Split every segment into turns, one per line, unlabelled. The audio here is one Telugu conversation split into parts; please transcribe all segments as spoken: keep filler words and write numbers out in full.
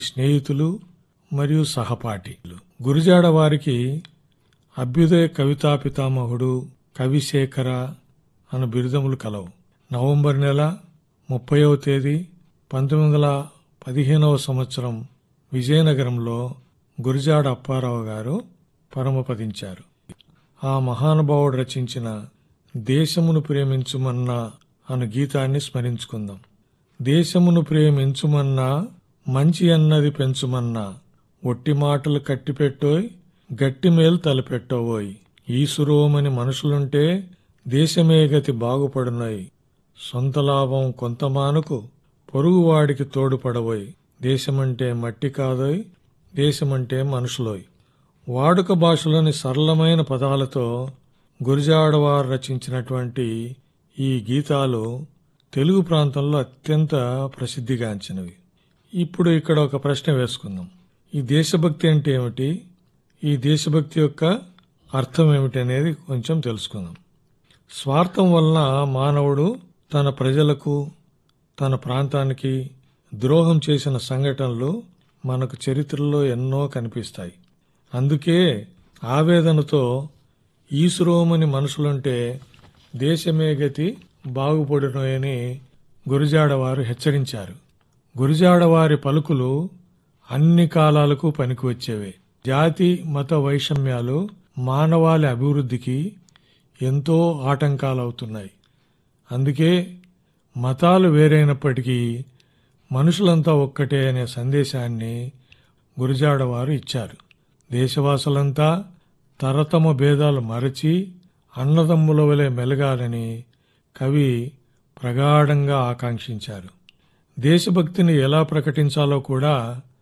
స్నేహితులు మరియు సహపాఠిలు. గురజాడ వారికి అభ్యుదయ కవితా పితామహుడు, కవిశేఖర అను బిరుదములు కలవు. నవంబర్ నెల ముప్పైవ తేదీ పంతొమ్మిది వందల పదిహేనవ సంవత్సరం విజయనగరంలో గురజాడ అప్పారావు గారు పరమపదించారు. ఆ మహానుభావుడు రచించిన దేశమును ప్రేమించుమన్నా అను గీతాన్ని స్మరించుకుందాం. దేశమును ప్రేమించుమన్నా, మంచి అన్నది పెంచుమన్నా, ఒట్టి మాటలు కట్టిపెట్టోయ్, గట్టి మేలు తలపెట్టోవోయ్. ఈసురోమని మనుషులుంటే దేశమే గతి బాగుపడునోయ్. సొంత లాభం కొంతమానుకు, పొరుగువాడికి తోడుపడవోయ్. దేశమంటే మట్టి కాదోయ్, దేశమంటే మనుషులోయ్. వాడుక భాషలోని సరళమైన పదాలతో గురజాడవారు రచించినటువంటి ఈ గీతాలు తెలుగు ప్రాంతంలో అత్యంత ప్రసిద్ధిగాంచినవి. ఇప్పుడు ఇక్కడ ఒక ప్రశ్న వేసుకుందాం. ఈ దేశభక్తి అంటే ఏమిటి, ఈ దేశభక్తి యొక్క అర్థం ఏమిటి అనేది కొంచెం తెలుసుకుందాం. స్వార్థం వలన మానవుడు తన ప్రజలకు, తన ప్రాంతానికి ద్రోహం చేసిన సంఘటనలు మనకు చరిత్రలో ఎన్నో కనిపిస్తాయి. అందుకే ఆవేదనతో ఈసురోమని మనుషులుంటే దేశమే గతి బాగుపడునోయని గురజాడవారు హెచ్చరించారు. గురజాడవారి పలుకులు అన్ని కాలాలకు పనికివచ్చేవే. జాతి మత వైషమ్యాలు మానవాళి అభివృద్ధికి ఎంతో ఆటంకాలవుతున్నాయి. అందుకే మతాలు వేరైనప్పటికీ మనుషులంతా ఒక్కటే అనే సందేశాన్ని గురజాడవారు ఇచ్చారు. దేశవాసులంతా తరతమ భేదాలు మరచి అన్నదమ్ముల వలె మెలగాలని కవి ప్రగాఢంగా ఆకాంక్షించారు. దేశభక్తిని ఎలా ప్రకటించాలో కూడా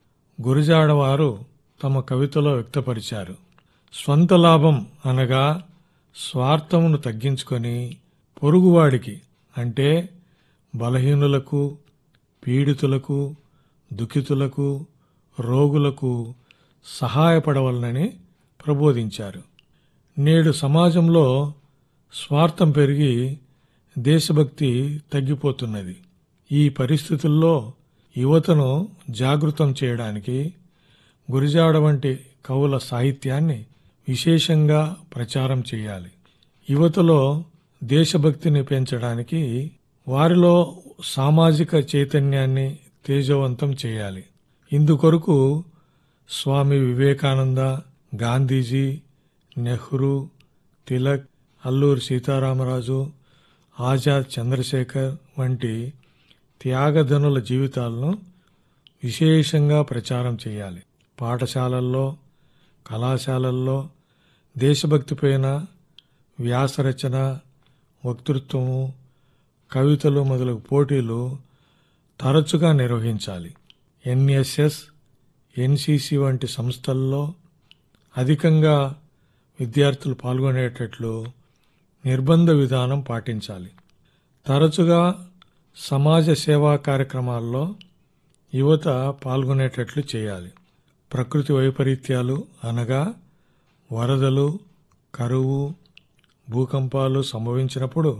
గురజాడవారు తమ కవితలో వ్యక్తపరిచారు. స్వంత లాభం అనగా స్వార్థమును తగ్గించుకొని పొరుగువాడికి అంటే బలహీనులకు, పీడితులకు, దుఃఖితులకు, రోగులకు సహాయపడవలనని ప్రబోధించారు. నేడు సమాజంలో స్వార్థం పెరిగి దేశభక్తి తగ్గిపోతున్నది. ఈ పరిస్థితుల్లో యువతను జాగృతం చేయడానికి గురజాడ వంటి కవుల సాహిత్యాన్ని విశేషంగా ప్రచారం చేయాలి. యువతలో దేశభక్తిని పెంచడానికి వారిలో సామాజిక చైతన్యాన్ని తేజవంతం చేయాలి. ఇందుకొరకు స్వామి వివేకానంద, గాంధీజీ, నెహ్రూ, తిలక్, అల్లూరి సీతారామరాజు, ఆజాద్ చంద్రశేఖర్ వంటి త్యాగధనుల జీవితాలను విశేషంగా ప్రచారం చేయాలి. పాఠశాలల్లో, కళాశాలల్లో దేశభక్తిపైన వ్యాసరచన, వక్తృత్వము, కవితలు మొదలగు పోటీలు తరచుగా నిర్వహించాలి. ఎన్ఎస్ఎస్, ఎన్సిసి వంటి సంస్థల్లో అధికంగా విద్యార్థులు పాల్గొనేటట్లు నిర్బంధ విధానం పాటించాలి. తరచుగా సమాజ సేవా కార్యక్రమాల్లో యువత పాల్గొనేటట్లు చేయాలి. ప్రకృతి వైపరీత్యాలు అనగా వరదలు, కరువు, భూకంపాలు సంభవించినప్పుడు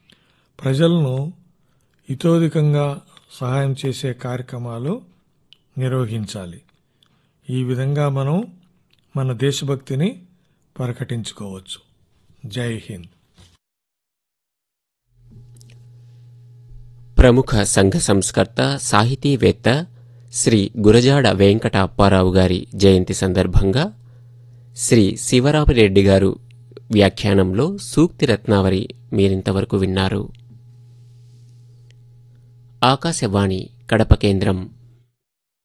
ప్రజలను ఇతోధికంగా సహాయం చేసే కార్యక్రమాలు నిర్వహించాలి. ఈ విధంగా మనం మన దేశభక్తిని ప్రకటించుకోవచ్చు. జై హింద్.
ప్రముఖ సంఘ సంస్కర్త, సాహితీవేత్త శ్రీ గురజాడ వెంకట అప్పారావు గారి జయంతి సందర్భంగా శ్రీ శివరామిరెడ్డి గారు వ్యాఖ్యానంలో సూక్తి రత్నావళి మీరింతవరకు విన్నారు. ఆకాశవాణి కడప కేంద్రం